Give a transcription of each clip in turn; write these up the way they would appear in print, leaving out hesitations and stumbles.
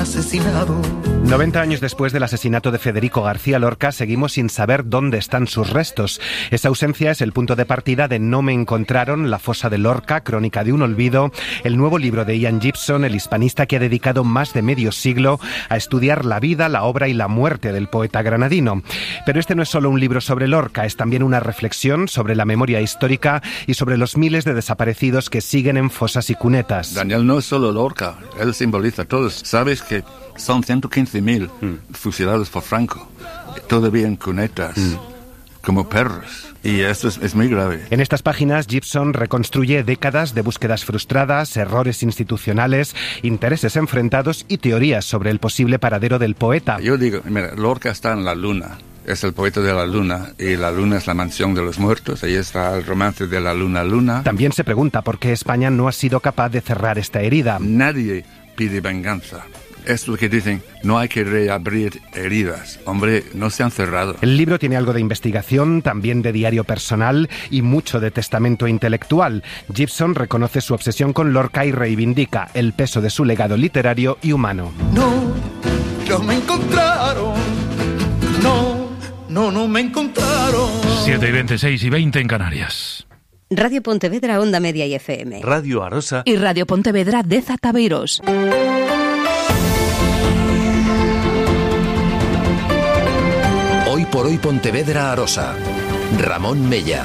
asesinado. 90 años después del asesinato de Federico García Lorca, seguimos sin saber dónde están sus restos. Esa ausencia es el punto de partida de No me encontraron, La fosa de Lorca, crónica de un olvido, el nuevo libro de Ian Gibson, el hispanista que ha dedicado más de medio siglo a estudiar la vida, la obra y la muerte del poeta granadino. Pero este no es solo un libro sobre Lorca, es también una reflexión sobre la memoria histórica y sobre los miles de desaparecidos que siguen en fosas y cunetas. Daniel no es solo Lorca, él simboliza a todos. Sabes que son 115.000 fusilados por Franco, todavía en cunetas, como perros. Y esto es muy grave. En estas páginas, Gibson reconstruye décadas de búsquedas frustradas, errores institucionales, intereses enfrentados y teorías sobre el posible paradero del poeta. Yo digo, mira, Lorca está en la luna. Es el poeta de la luna, y la luna es la mansión de los muertos. Ahí está el romance de la luna. También se pregunta por qué España no ha sido capaz de cerrar esta herida. Nadie pide venganza. Es lo que dicen, no hay que reabrir heridas. Hombre, no se han cerrado. El libro tiene algo de investigación, también de diario personal y mucho de testamento intelectual. Gibson reconoce su obsesión con Lorca y reivindica el peso de su legado literario y humano. No me encontraron. No me encontraron. 7:26 y 20 en Canarias. Radio Pontevedra, Onda Media y FM. Radio Arosa. Y Radio Pontevedra de Zataveiros. Hoy por hoy Pontevedra Arosa. Ramón Mella.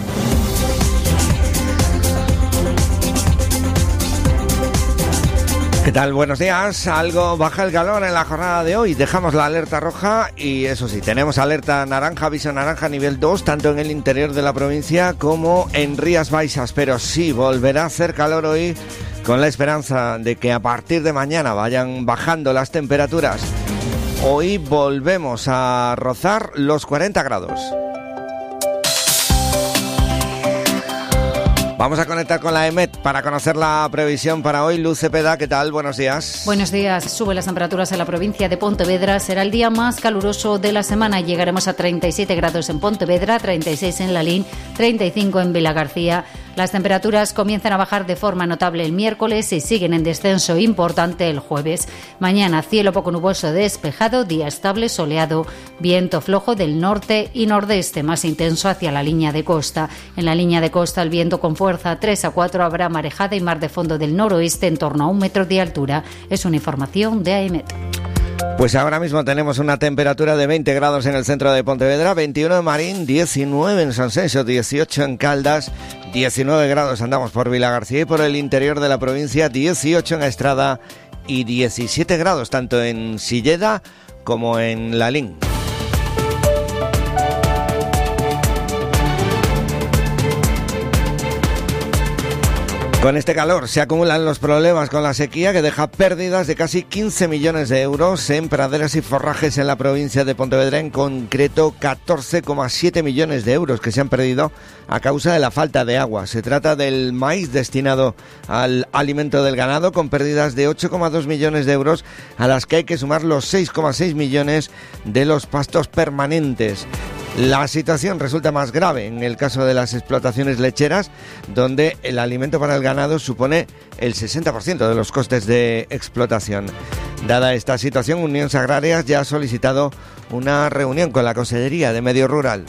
¿Qué tal? Buenos días. Algo baja el calor en la jornada de hoy. Dejamos la alerta roja y eso sí, tenemos alerta naranja, aviso naranja nivel 2, tanto en el interior de la provincia como en Rías Baixas. Pero sí, volverá a hacer calor hoy con la esperanza de que a partir de mañana vayan bajando las temperaturas. Hoy volvemos a rozar los 40 grados. Vamos a conectar con la EMET para conocer la previsión para hoy. Luz Cepeda, ¿qué tal? Buenos días. Buenos días. Suben las temperaturas en la provincia de Pontevedra. Será el día más caluroso de la semana. Llegaremos a 37 grados en Pontevedra, 36 en Lalín, 35 en Vilagarcía. Las temperaturas comienzan a bajar de forma notable el miércoles y siguen en descenso importante el jueves. Mañana, cielo poco nuboso despejado, día estable, soleado, viento flojo del norte y nordeste, más intenso hacia la línea de costa. En la línea de costa, el viento con fuerza 3 a 4, habrá marejada y mar de fondo del noroeste en torno a 1 metro de altura. Es una información de AEMET. Pues ahora mismo tenemos una temperatura de 20 grados en el centro de Pontevedra, 21 en Marín, 19 en Sanxenxo, 18 en Caldas, 19 grados andamos por Vilagarcía y por el interior de la provincia, 18 en Estrada y 17 grados tanto en Silleda como en Lalín. Con este calor se acumulan los problemas con la sequía que deja pérdidas de casi 15 millones de euros en praderas y forrajes en la provincia de Pontevedra, en concreto 14,7 millones de euros que se han perdido a causa de la falta de agua. Se trata del maíz destinado al alimento del ganado, con pérdidas de 8,2 millones de euros, a las que hay que sumar los 6,6 millones de los pastos permanentes. La situación resulta más grave en el caso de las explotaciones lecheras, donde el alimento para el ganado supone el 60% de los costes de explotación. Dada esta situación, Unión Agrarias ya ha solicitado una reunión con la Consellería de Medio Rural.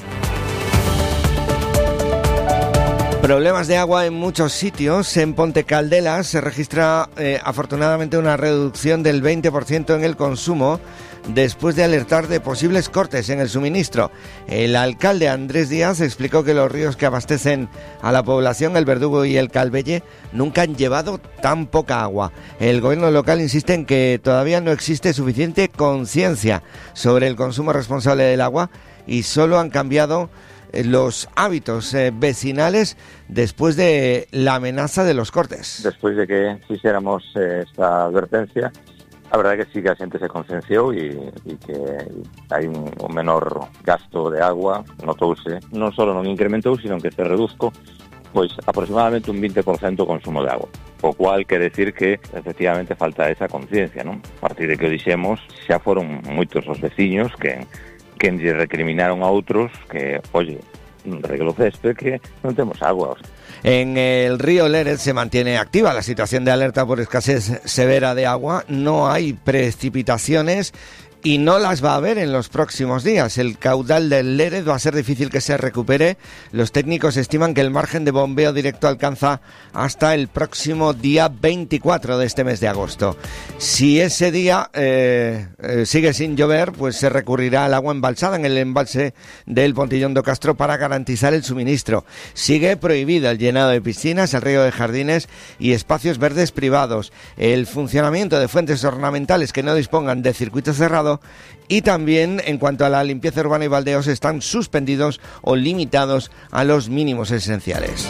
Problemas de agua en muchos sitios. En Ponte Caldelas se registra afortunadamente una reducción del 20% en el consumo, después de alertar de posibles cortes en el suministro. El alcalde Andrés Díaz explicó que los ríos que abastecen a la población, el Verdugo y el Calvelle, nunca han llevado tan poca agua. El gobierno local insiste en que todavía no existe suficiente conciencia sobre el consumo responsable del agua y solo han cambiado los hábitos vecinales después de la amenaza de los cortes. Después de que hiciéramos esta advertencia, la verdad que sí que la gente se concienciou y que hay un menor gasto de agua, notouse, non solo non incrementou, sino que se reduzco pois aproximadamente un 20% o consumo de agua. O cual quere decir que efectivamente falta esa conciencia, non? A partir de que o dixemos, xa foron moitos os veciños que lle recriminaron a outros que, oye, regue o césped que non temos agua. En el río Lérez se mantiene activa la situación de alerta por escasez severa de agua. No hay precipitaciones y no las va a haber en los próximos días. El caudal del Lérez va a ser difícil que se recupere. Los técnicos estiman que el margen de bombeo directo alcanza hasta el próximo día 24 de este mes de agosto. Si ese día sigue sin llover, pues se recurrirá al agua embalsada en el embalse del Pontillón do Castro para garantizar el suministro. Sigue prohibido el llenado de piscinas, el riego de jardines y espacios verdes privados, el funcionamiento de fuentes ornamentales que no dispongan de circuito cerrado, y también en cuanto a la limpieza urbana y baldeos están suspendidos o limitados a los mínimos esenciales.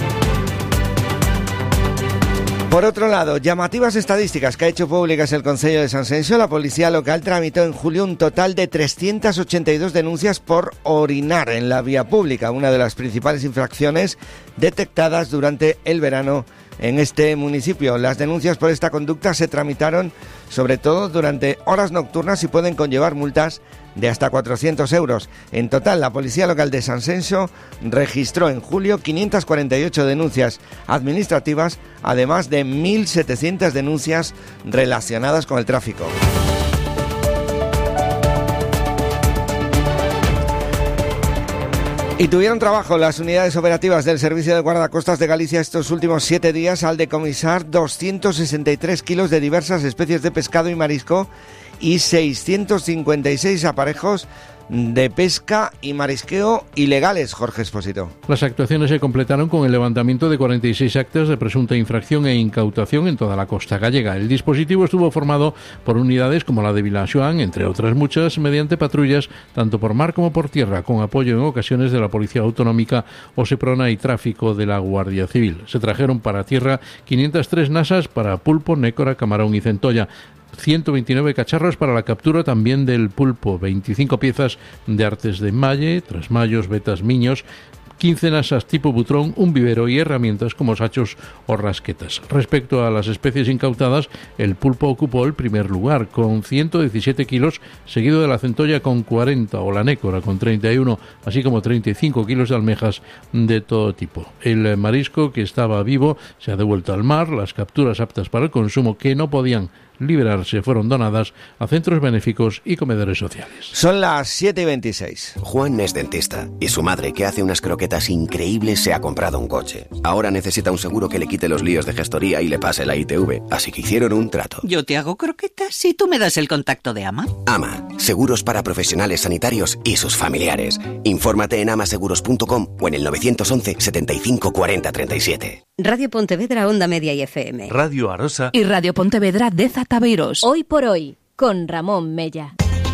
Por otro lado, llamativas estadísticas que ha hecho públicas el Concello de Sanxenxo, la policía local tramitó en julio un total de 382 denuncias por orinar en la vía pública, una de las principales infracciones detectadas durante el verano en este municipio. Las denuncias por esta conducta se tramitaron sobre todo durante horas nocturnas y pueden conllevar multas de hasta 400 euros. En total, la Policía Local de Sanxenxo registró en julio 548 denuncias administrativas, además de 1.700 denuncias relacionadas con el tráfico. Y tuvieron trabajo las unidades operativas del Servicio de Guardacostas de Galicia estos últimos 7 días al decomisar 263 kilos de diversas especies de pescado y marisco y 656 aparejos de pesca y marisqueo ilegales. Jorge Expósito. Las actuaciones se completaron con el levantamiento de 46 actas de presunta infracción e incautación en toda la costa gallega. El dispositivo estuvo formado por unidades como la de Vilanxoán, entre otras muchas, mediante patrullas tanto por mar como por tierra, con apoyo en ocasiones de la Policía Autonómica o Seprona y tráfico de la Guardia Civil. Se trajeron para tierra 503 nasas para pulpo, nécora, camarón y centolla, 129 cacharros para la captura también del pulpo, 25 piezas de artes de malle, trasmayos, vetas, miños, 15 nasas tipo butrón, un vivero y herramientas como sachos o rasquetas. Respecto a las especies incautadas, el pulpo ocupó el primer lugar con 117 kilos, seguido de la centolla con 40 o la nécora con 31, así como 35 kilos de almejas de todo tipo. El marisco que estaba vivo se ha devuelto al mar. Las capturas aptas para el consumo que no podían liberarse fueron donadas a centros benéficos y comedores sociales. Son las 7:26. Juan es dentista y su madre, que hace unas croquetas increíbles, se ha comprado un coche. Ahora necesita un seguro que le quite los líos de gestoría y le pase la ITV, así que hicieron un trato. Yo te hago croquetas y tú me das el contacto de AMA. AMA, seguros para profesionales sanitarios y sus familiares. Infórmate en amaseguros.com o en el 911 75 40 37. Radio Pontevedra, Onda Media y FM. Radio Arosa y Radio Pontevedra de Taberos. Hoy por hoy, con Ramón Mella.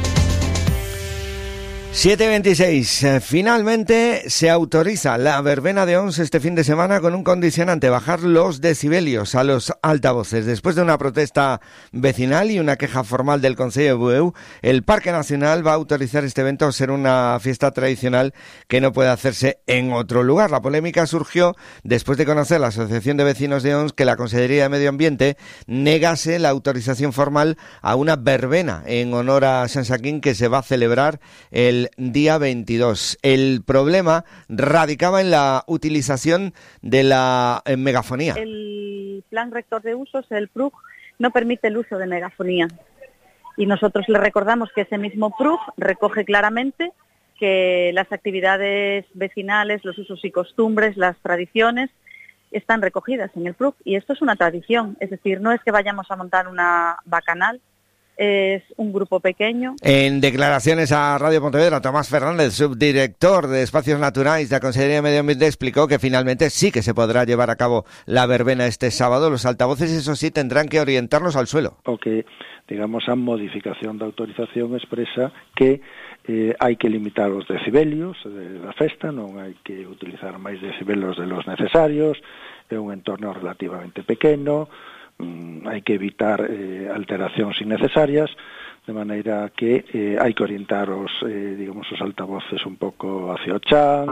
7:26. Finalmente se autoriza la verbena de Ons este fin de semana con un condicionante: bajar los decibelios a los altavoces. Después de una protesta vecinal y una queja formal del Concello de Bueu, el Parque Nacional va a autorizar este evento a ser una fiesta tradicional que no puede hacerse en otro lugar. La polémica surgió después de conocer la Asociación de Vecinos de Ons que la Consellería de Medio Ambiente negase la autorización formal a una verbena en honor a San Joaquín que se va a celebrar el día 22. El problema radicaba en la utilización de la megafonía. El plan rector de usos, el PRUG, no permite el uso de megafonía. Y nosotros le recordamos que ese mismo PRUG recoge claramente que las actividades vecinales, los usos y costumbres, las tradiciones, están recogidas en el PRUG. Y esto es una tradición, es decir, no es que vayamos a montar una bacanal, es un grupo pequeño. En declaraciones a Radio Pontevedra, Tomás Fernández, subdirector de Espacios Naturales de la Consellería de Medio Ambiente, explicó que finalmente sí que se podrá llevar a cabo la verbena este sábado. Los altavoces, eso sí, tendrán que orientarlos al suelo. O que, digamos, a modificación da autorización expresa que hai que limitar os decibelios da festa, non hai que utilizar máis decibelios de los necesarios, é un entorno relativamente pequeno, hai que evitar alteracións innecesarias, de maneira que hai que orientar os, digamos, os altavoces un pouco hacia o chan.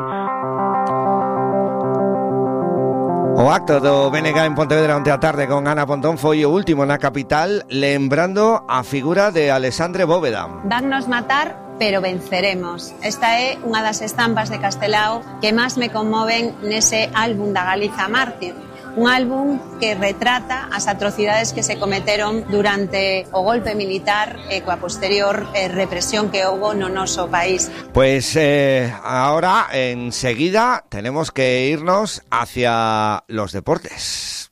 O acto do BNG en Pontevedra onte a tarde con Ana Pontón foi o último na capital, lembrando a figura de Alexandre Bóveda. Vannos matar pero venceremos. Esta é unha das estampas de Castelao que máis me conmoven nese álbum da Galiza Mártir. Un álbum que retrata as atrocidades que se cometeron durante o golpe militar e coa posterior represión que houbo no noso país. Pues ahora, enseguida, tenemos que irnos hacia los deportes.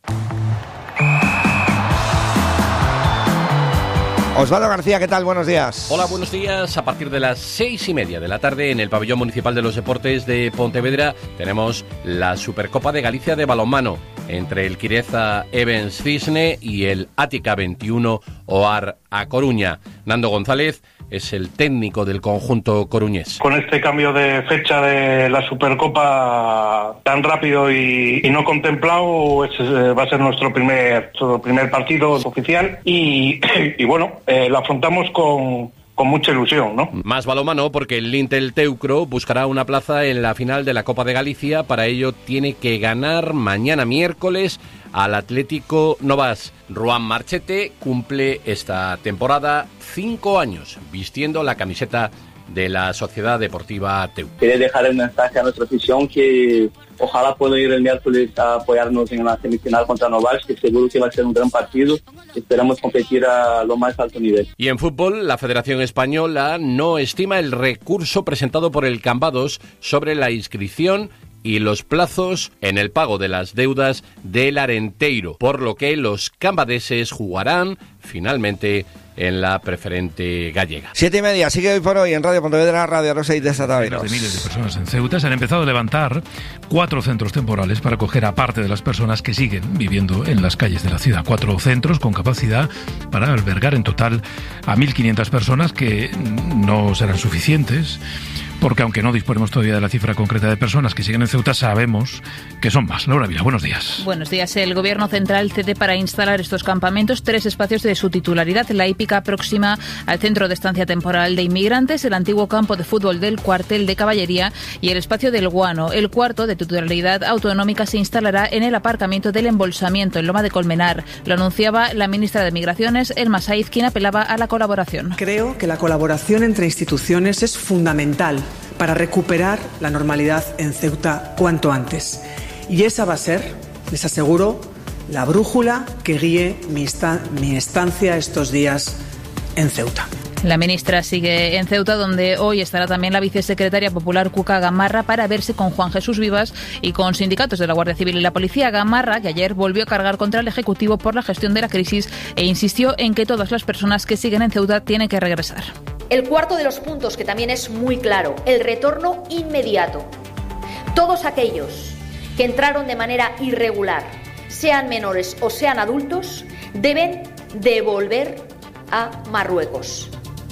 Osvaldo García, ¿qué tal? Buenos días. Hola, buenos días. A partir de las 6:30 de la tarde en el Pabellón Municipal de los Deportes de Pontevedra tenemos la Supercopa de Galicia de balonmano entre el Quireza Evans Cisne y el Ática 21 OAR A Coruña. Nando González es el técnico del conjunto coruñés. Con este cambio de fecha de la Supercopa tan rápido y no contemplado, va a ser nuestro primer partido oficial y bueno, lo afrontamos con mucha ilusión, ¿no? Más balonmano porque el Lintel Teucro buscará una plaza en la final de la Copa de Galicia. Para ello tiene que ganar mañana miércoles al Atlético Novas. Ruan Marchete cumple esta temporada 5 años vistiendo la camiseta de la Sociedad Deportiva Teucro. Quería dejar un mensaje a nuestra afición que ojalá puedan ir el miércoles a apoyarnos en la semifinal contra Novas, que seguro que va a ser un gran partido. Esperamos competir a lo más alto nivel. Y en fútbol, la Federación Española no estima el recurso presentado por el Cambados sobre la inscripción y los plazos en el pago de las deudas del Arenteiro, por lo que los cambadeses jugarán finalmente en la preferente gallega. 7:30, sigue hoy por hoy en Radio Pontevedra, Radio Arosa y Desataveros. De miles de personas en Ceuta se han empezado a levantar 4 centros temporales para acoger a parte de las personas que siguen viviendo en las calles de la ciudad. 4 centros con capacidad para albergar en total a 1.500 personas, que no serán suficientes, porque aunque no disponemos todavía de la cifra concreta de personas que siguen en Ceuta, sabemos que son más. Laura Vila, buenos días. Buenos días. El Gobierno Central cede para instalar estos campamentos 3 espacios de su titularidad. La hípica próxima al Centro de Estancia Temporal de Inmigrantes, el antiguo campo de fútbol del Cuartel de Caballería y el espacio del Guano. El cuarto, de titularidad autonómica, se instalará en el aparcamiento del Embolsamiento, en Loma de Colmenar. Lo anunciaba la ministra de Migraciones, Elma Saiz, quien apelaba a la colaboración. Creo que la colaboración entre instituciones es fundamental para recuperar la normalidad en Ceuta cuanto antes. Y esa va a ser, les aseguro, la brújula que guíe mi estancia estos días en Ceuta. La ministra sigue en Ceuta, donde hoy estará también la vicesecretaria popular Cuca Gamarra para verse con Juan Jesús Vivas y con sindicatos de la Guardia Civil y la Policía. Gamarra, que ayer volvió a cargar contra el Ejecutivo por la gestión de la crisis e insistió en que todas las personas que siguen en Ceuta tienen que regresar. El cuarto de los puntos, que también es muy claro, el retorno inmediato. Todos aquellos que entraron de manera irregular, sean menores o sean adultos, deben devolver a Marruecos.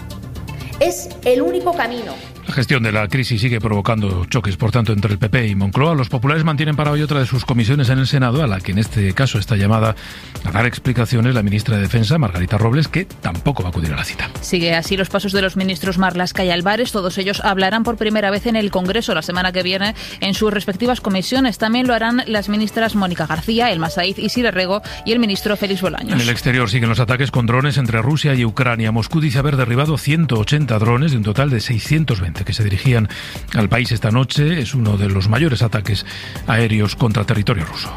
Es el único camino. La gestión de la crisis sigue provocando choques, por tanto, entre el PP y Moncloa. Los populares mantienen para hoy otra de sus comisiones en el Senado, a la que en este caso está llamada a dar explicaciones la ministra de Defensa, Margarita Robles, que tampoco va a acudir a la cita. Sigue así los pasos de los ministros Marlaska y Álvarez. Todos ellos hablarán por primera vez en el Congreso la semana que viene en sus respectivas comisiones. También lo harán las ministras Mónica García, Elma Saiz, Isidre Rego y el ministro Félix Bolaños. En el exterior siguen los ataques con drones entre Rusia y Ucrania. Moscú dice haber derribado 180 drones de un total de 620 que se dirigían al país esta noche. Es uno de los mayores ataques aéreos contra territorio ruso.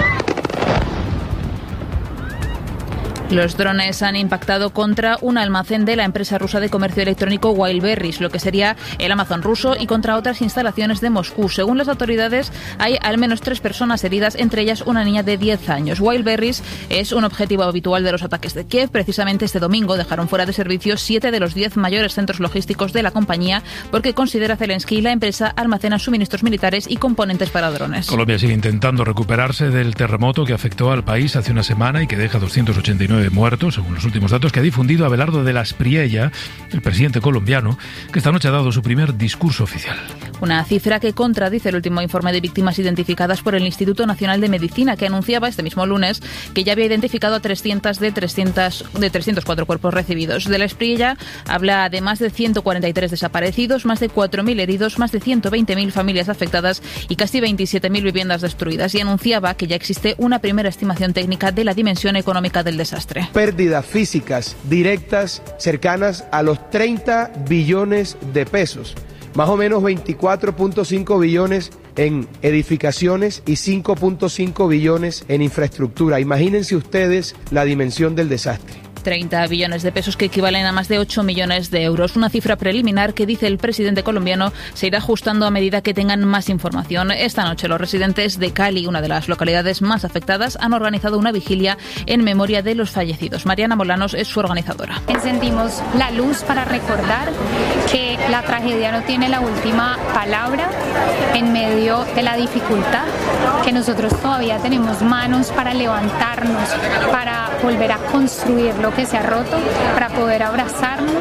Los drones han impactado contra un almacén de la empresa rusa de comercio electrónico Wildberries, lo que sería el Amazon ruso, y contra otras instalaciones de Moscú. Según las autoridades, hay al menos 3 personas heridas, entre ellas una niña de 10 años. Wildberries es un objetivo habitual de los ataques de Kiev. Precisamente este domingo dejaron fuera de servicio 7 de los 10 mayores centros logísticos de la compañía, porque considera Zelensky la empresa almacena suministros militares y componentes para drones. Colombia sigue intentando recuperarse del terremoto que afectó al país hace una semana y que deja 289 muertos, según los últimos datos que ha difundido Abelardo de la Espriella, el presidente colombiano, que esta noche ha dado su primer discurso oficial. Una cifra que contradice el último informe de víctimas identificadas por el Instituto Nacional de Medicina, que anunciaba este mismo lunes que ya había identificado a 300 de 304 cuerpos recibidos. De la Espriella habla de más de 143 desaparecidos, más de 4.000 heridos, más de 120.000 familias afectadas y casi 27.000 viviendas destruidas, y anunciaba que ya existe una primera estimación técnica de la dimensión económica del desastre. desastre. Pérdidas físicas directas cercanas a los 30 billones de pesos, más o menos 24.5 billones en edificaciones y 5.5 billones en infraestructura. Imagínense ustedes la dimensión del desastre. 30 billones de pesos que equivalen a más de 8 millones de euros. Una cifra preliminar que, dice el presidente colombiano, se irá ajustando a medida que tengan más información. Esta noche los residentes de Cali, una de las localidades más afectadas, han organizado una vigilia en memoria de los fallecidos. Mariana Molanos es su organizadora. Encendimos la luz para recordar que la tragedia no tiene la última palabra en medio de la dificultad, que nosotros todavía tenemos manos para levantarnos, para volver a construir lo que se ha roto, para poder abrazarnos.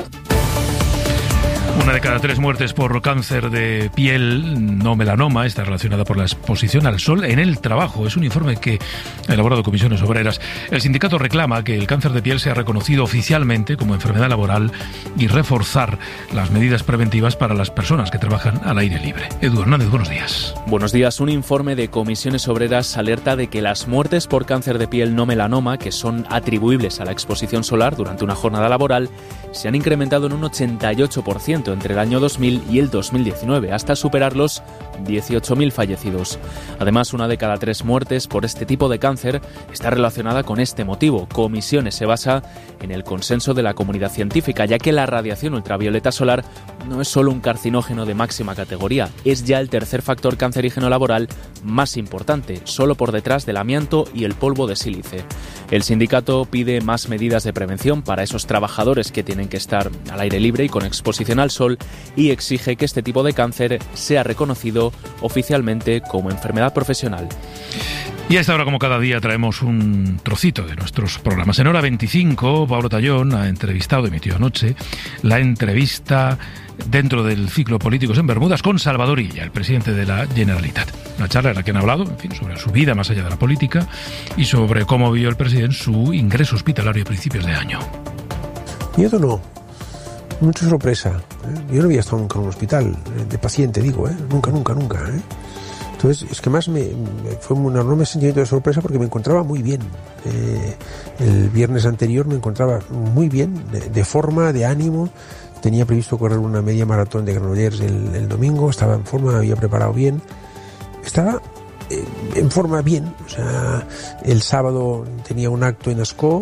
Una de cada 3 muertes por cáncer de piel, no melanoma, está relacionada por la exposición al sol en el trabajo. Es un informe que ha elaborado Comisiones Obreras. El sindicato reclama que el cáncer de piel sea reconocido oficialmente como enfermedad laboral y reforzar las medidas preventivas para las personas que trabajan al aire libre. Edu Hernández, buenos días. Buenos días. Un informe de Comisiones Obreras alerta de que las muertes por cáncer de piel no melanoma, que son atribuibles a la exposición solar durante una jornada laboral, se han incrementado en un 88% entre el año 2000 y el 2019, hasta superar los 18.000 fallecidos. Además, una de cada 3 muertes por este tipo de cáncer está relacionada con este motivo. Comisiones se basa en el consenso de la comunidad científica, ya que la radiación ultravioleta solar no es solo un carcinógeno de máxima categoría, es ya el tercer factor cancerígeno laboral más importante, solo por detrás del amianto y el polvo de sílice. El sindicato pide más medidas de prevención para esos trabajadores que tienen que estar al aire libre y con exposición al sol, y exige que este tipo de cáncer sea reconocido oficialmente como enfermedad profesional. Y a esta hora, como cada día, traemos un trocito de nuestros programas. En hora 25, Pablo Tallón ha emitió anoche, la entrevista dentro del ciclo Políticos en Bermudas con Salvador Illa, el presidente de la Generalitat. Una charla en la que han hablado, en fin, sobre su vida más allá de la política y sobre cómo vio el presidente su ingreso hospitalario a principios de año. Miedo no, mucha sorpresa. Yo no había estado nunca en un hospital, de paciente digo, nunca. Entonces, es que más fue un enorme sentimiento de sorpresa porque me encontraba muy bien. El viernes anterior me encontraba muy bien, de forma, de ánimo. Tenía previsto correr una media maratón de Granollers el domingo, estaba en forma, me había preparado bien. Estaba en forma bien, o sea, el sábado tenía un acto en Ascó,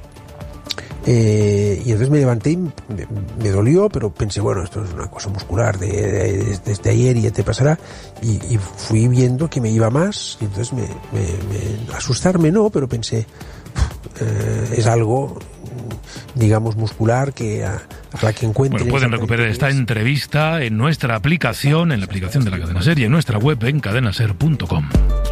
y entonces me levanté y me dolió, pero pensé, bueno, esto es una cosa muscular desde ayer y ya te pasará, y fui viendo que me iba más, y entonces asustarme no, pero pensé, es algo, digamos, muscular que a la que encuentre. Bueno, pueden recuperar esta entrevista en nuestra aplicación, en la aplicación de la Cadena Ser y en nuestra web en cadenaser.com.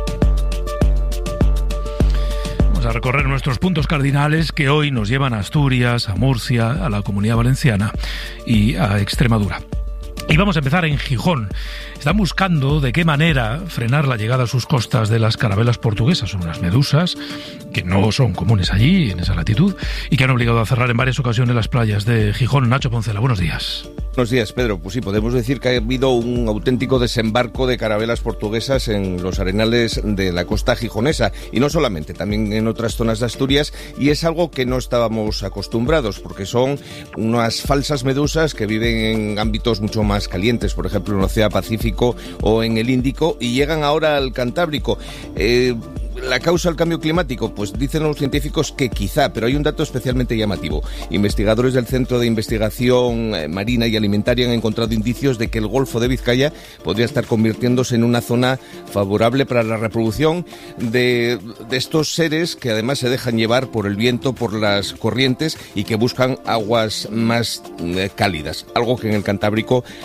A recorrer nuestros puntos cardinales que hoy nos llevan a Asturias, a Murcia, a la Comunidad Valenciana y a Extremadura. Y vamos a empezar en Gijón. Están buscando de qué manera frenar la llegada a sus costas de las carabelas portuguesas. Son unas medusas que no son comunes allí, en esa latitud, y que han obligado a cerrar en varias ocasiones las playas de Gijón. Nacho Poncela, buenos días. Buenos días, Pedro. Pues sí, podemos decir que ha habido un auténtico desembarco de carabelas portuguesas en los arenales de la costa gijonesa, y no solamente, también en otras zonas de Asturias, y es algo que no estábamos acostumbrados, porque son unas falsas medusas que viven en ámbitos mucho más calientes, por ejemplo en el Océano Pacífico o en el Índico, y llegan ahora al Cantábrico. ¿La causa del cambio climático? Pues dicen los científicos que quizá, pero hay un dato especialmente llamativo. Investigadores del Centro de Investigación Marina y Alimentaria han encontrado indicios de que el Golfo de Vizcaya podría estar convirtiéndose en una zona favorable para la reproducción de estos seres que además se dejan llevar por el viento, por las corrientes y que buscan aguas más cálidas, algo que en el Cantábrico